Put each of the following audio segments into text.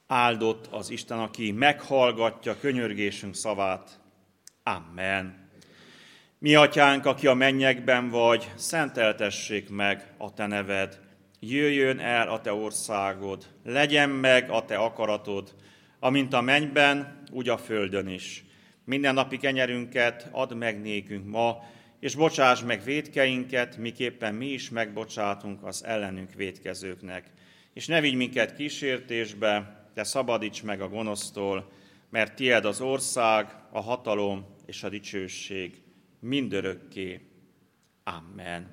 Áldott az Isten, aki meghallgatja könyörgésünk szavát. Amen. Mi atyánk, aki a mennyekben vagy, szenteltessék meg a te neved. Jöjjön el a te országod, legyen meg a te akaratod, amint a mennyben, úgy a földön is. Minden napi kenyerünket add meg nékünk ma, és bocsáss meg vétkeinket, miképpen mi is megbocsátunk az ellenünk vétkezőknek. És ne vigy minket kísértésbe, de szabadíts meg a gonosztól, mert tied az ország, a hatalom és a dicsőség mindörökké. Amen.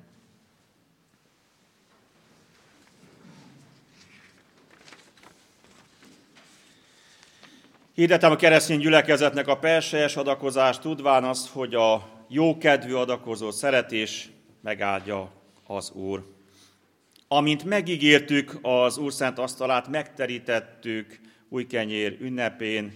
Hirdetem a keresztény gyülekezetnek a perselyes adakozást, tudván azt, hogy a jókedvű adakozó szeretés megáldja az Úr. Amint megígértük, az Úr szent asztalát megterítettük újkenyér ünnepén,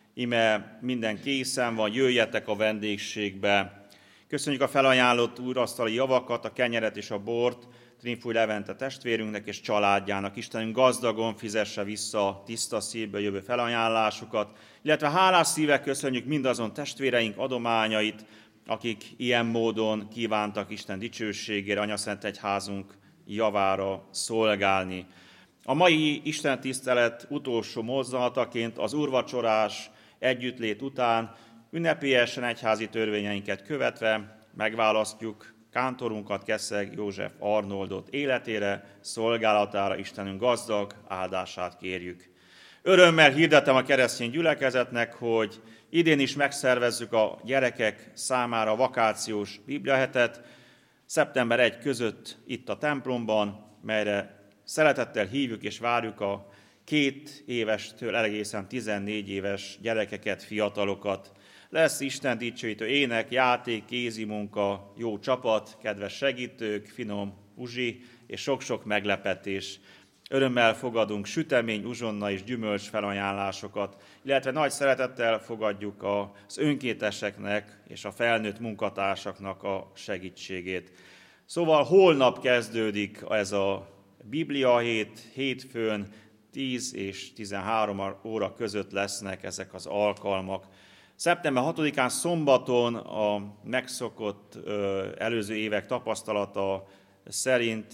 ime minden készen van, jöjjetek a vendégségbe. Köszönjük a felajánlott úrasztali javakat, a kenyeret és a bort Trinfúj Levente testvérünknek és családjának. Istenünk gazdagon fizesse vissza tiszta szívből jövő felajánlásukat, illetve hálás szívvel köszönjük mindazon testvéreink adományait, akik ilyen módon kívántak Isten dicsőségére, Anyaszent Egyházunk javára szolgálni. A mai istentisztelet utolsó mozzanataként az úrvacsorás együttlét után ünnepélyesen egyházi törvényeinket követve megválasztjuk kántorunkat, Keszeg József Arnoldot életére, szolgálatára. Istenünk gazdag áldását kérjük. Örömmel hirdetem a keresztény gyülekezetnek, hogy idén is megszervezzük a gyerekek számára a vakációs bibliahetet, szeptember 1 között itt a templomban, melyre szeretettel hívjuk és várjuk a 2 évestől egészen 14 éves gyerekeket, fiatalokat. Lesz Isten dicsőítő ének, játék, kézimunka, jó csapat, kedves segítők, finom uzsi és sok-sok meglepetés. Örömmel fogadunk sütemény, uzsonna és gyümölcs felajánlásokat, illetve nagy szeretettel fogadjuk az önkénteseknek és a felnőtt munkatársaknak a segítségét. Szóval holnap kezdődik ez a Biblia hét, hétfőn 10 és 13 óra között lesznek ezek az alkalmak. Szeptember 6-án szombaton a megszokott előző évek tapasztalata szerint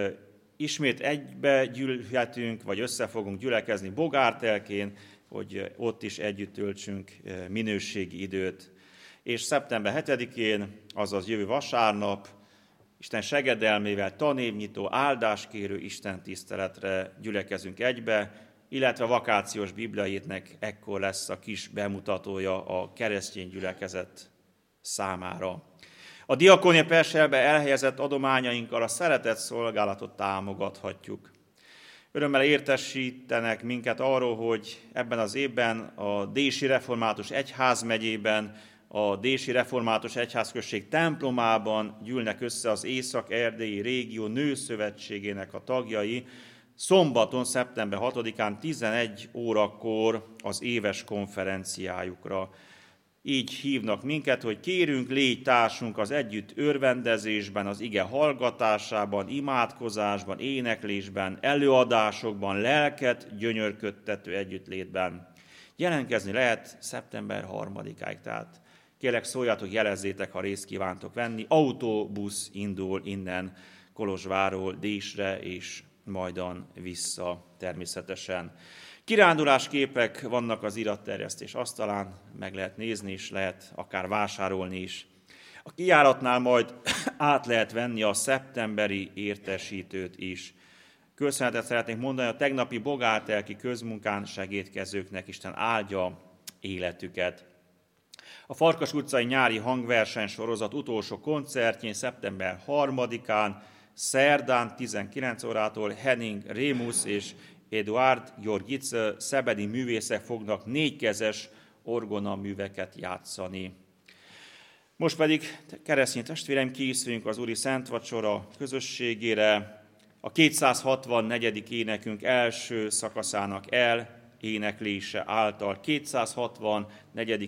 ismét egybe gyűlhetünk, vagy össze fogunk gyülekezni Bogártelkén, hogy ott is együtt töltsünk minőségi időt. És szeptember 7-én, azaz jövő vasárnap, Isten segedelmével tanévnyitó, áldáskérő istentiszteletre gyülekezünk egybe, illetve a vakációs bibliahétnek ekkor lesz a kis bemutatója a keresztény gyülekezet számára. A Diakónia Perselbe elhelyezett adományainkkal a szeretett szolgálatot támogathatjuk. Örömmel értesítenek minket arról, hogy ebben az évben a Dési Református Egyházmegyében, a Dési Református Egyházközség templomában gyűlnek össze az Észak-erdélyi régió nőszövetségének a tagjai, szombaton, szeptember 6-án 11 órakor az éves konferenciájukra. Így hívnak minket, hogy kérünk, légy társunk az együtt örvendezésben, az ige hallgatásában, imádkozásban, éneklésben, előadásokban, lelket gyönyörködtető együttlétben. Jelentkezni lehet szeptember 3-áig, tehát kérlek szóljatok, jelezzétek, ha részt kívántok venni. Autóbusz indul innen Kolozsvárról Désre és majdan vissza természetesen. Kirándulásképek vannak az iratterjesztés asztalán, meg lehet nézni is, lehet akár vásárolni is. A kijáratnál majd át lehet venni a szeptemberi értesítőt is. Köszönetet szeretnék mondani a tegnapi bogártelki közmunkán segédkezőknek, Isten áldja életüket. A Farkas utcai nyári hangverseny sorozat utolsó koncertjén szeptember 3-án, szerdán 19 órától Henning Rémusz és Eduard Jorgic szebedi művészek fognak 4-kezes orgonaműveket játszani. Most pedig, keresztény testvéreim, készüljünk az Úri Szent Vacsora közösségére. A 264. énekünk első szakaszának éneklése által 264.